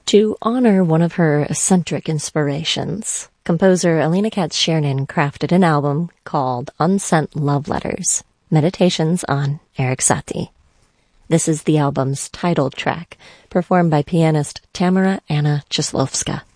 To honor one of her eccentric inspirations, composer Alina Katz-Chernin crafted an album called Unsent Love Letters, Meditations on Erik Satie. This is the album's title track, performed by pianist Tamara Anna Czeslovska.